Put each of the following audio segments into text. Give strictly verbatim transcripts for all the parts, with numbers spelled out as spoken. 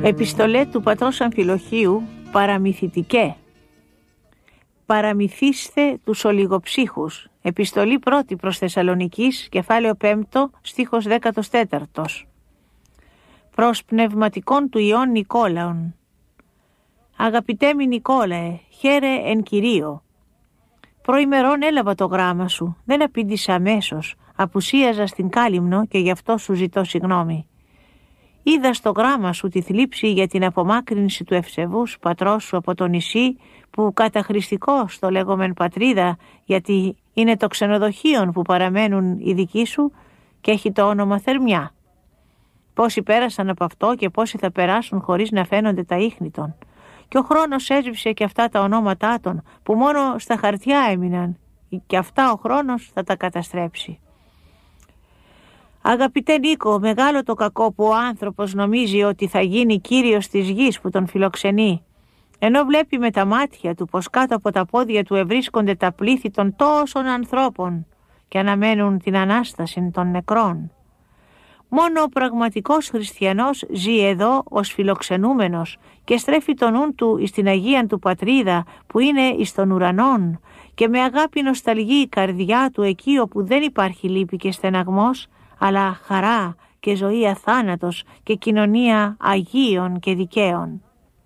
Επιστολέ του πατρός Αμφιλοχίου, παραμυθιτικέ. Παραμυθίστε τους ολιγοψύχους. Επιστολή πρώτη προς Θεσσαλονικής, κεφάλαιο πέμπτο, στίχος δέκατος τέταρτος. Προς πνευματικών του Ιών Νικόλαον. Αγαπητέ μη Νικόλαε, χαίρε εν Κυρίω. Προημερών έλαβα το γράμμα σου, δεν απήντησα αμέσως, απουσίαζα στην Κάλυμνο και γι' αυτό σου ζητώ συγγνώμη. Είδα στο γράμμα σου τη θλίψη για την απομάκρυνση του ευσεβούς πατρός σου από το νησί, που καταχρηστικός το λέγομεν πατρίδα, γιατί είναι το ξενοδοχείο που παραμένουν οι δικοί σου και έχει το όνομα Θερμιά. Πόσοι πέρασαν από αυτό και πόσοι θα περάσουν χωρίς να φαίνονται τα ίχνη των. Και ο χρόνος έσβησε και αυτά τα ονόματά των, που μόνο στα χαρτιά έμειναν, και αυτά ο χρόνος θα τα καταστρέψει. Αγαπητέ Νίκο, μεγάλο το κακό που ο άνθρωπος νομίζει ότι θα γίνει κύριος της γης που τον φιλοξενεί, ενώ βλέπει με τα μάτια του πως κάτω από τα πόδια του ευρίσκονται τα πλήθη των τόσων ανθρώπων και αναμένουν την Ανάσταση των νεκρών. Μόνο ο πραγματικός χριστιανός ζει εδώ ως φιλοξενούμενος και στρέφει τον νου του εις την Αγία του Πατρίδα που είναι εις των ουρανών, και με αγάπη νοσταλγεί η καρδιά του εκεί όπου δεν υπάρχει λύπη και στεναγμός, αλλά χαρά και ζωή αθάνατος και κοινωνία αγίων και δικαίων.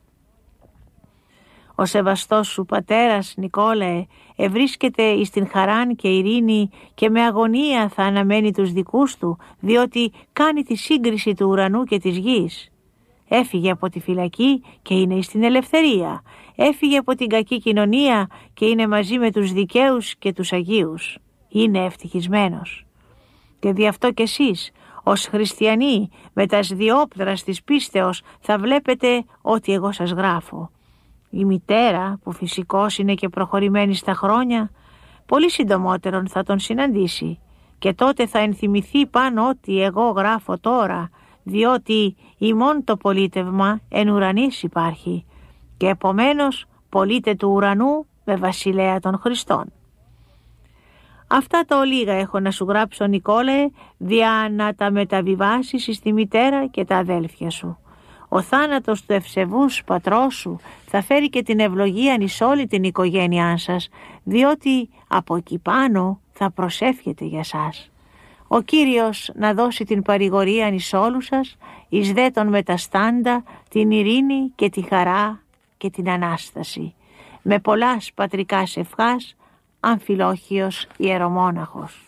Ο σεβαστός σου πατέρας Νικόλαε ευρίσκεται εις την χαράν και ειρήνη και με αγωνία θα αναμένει τους δικούς του, διότι κάνει τη σύγκριση του ουρανού και της γης. Έφυγε από τη φυλακή και είναι εις την ελευθερία. Έφυγε από την κακή κοινωνία και είναι μαζί με τους δικαίους και τους αγίους. Είναι ευτυχισμένος. Και δι' αυτό κι εσείς, ως χριστιανοί, με τας διόπτρας της πίστεως, θα βλέπετε ό,τι εγώ σας γράφω. Η μητέρα, που φυσικώς είναι και προχωρημένη στα χρόνια, πολύ συντομότερον θα τον συναντήσει και τότε θα ενθυμηθεί πάνω ό,τι εγώ γράφω τώρα, διότι ημών το πολίτευμα εν ουρανής υπάρχει και επομένως πολίτε του ουρανού με βασιλέα των Χριστών. Αυτά τα ολίγα έχω να σου γράψω, Νικόλαε, δια να τα μεταβιβάσεις στη μητέρα και τα αδέλφια σου. Ο θάνατος του ευσεβούς πατρός σου θα φέρει και την ευλογία εις όλη την οικογένειά σας, διότι από εκεί πάνω θα προσεύχεται για σας. Ο Κύριος να δώσει την παρηγορία εις όλους σας, εις δε των μεταστάντα, την ειρήνη και τη χαρά και την Ανάσταση. Με πολλάς πατρικάς ευχάς, Αμφιλόχιος ιερομόναχος.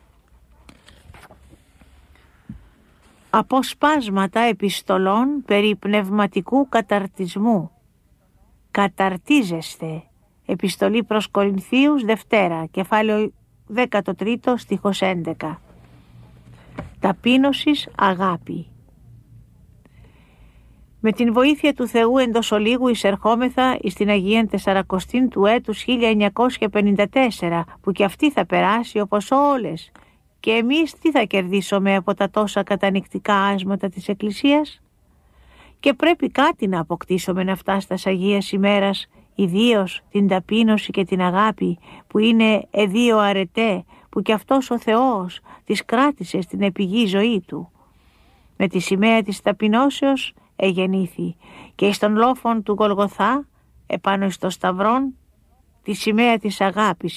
Αποσπάσματα επιστολών περί πνευματικού καταρτισμού. Καταρτίζεστε. Επιστολή προς Κορινθίους, Δευτέρα, κεφάλαιο δέκατο τρίτο, στίχος έντεκα. Ταπείνωσης αγάπη. Με την βοήθεια του Θεού εντός ολίγου εισερχόμεθα εις την Αγία Τεσσαρακοστήν του έτους χίλια εννιακόσια πενήντα τέσσερα, που κι αυτή θα περάσει όπως όλες. Και εμείς τι θα κερδίσουμε από τα τόσα κατανυκτικά άσματα της Εκκλησίας? Και πρέπει κάτι να αποκτήσουμε να φτάσει στας Αγίας ημέρας, ιδίως την ταπείνωση και την αγάπη, που είναι εδίο αρετέ, που κι αυτός ο Θεός τις κράτησε στην επιγή ζωή του. Με τη σημαία της ταπεινώσεως εγεννήθη και εις των λόφων του Γολγοθά, επάνω εις το σταυρόν, τη σημαία της αγάπης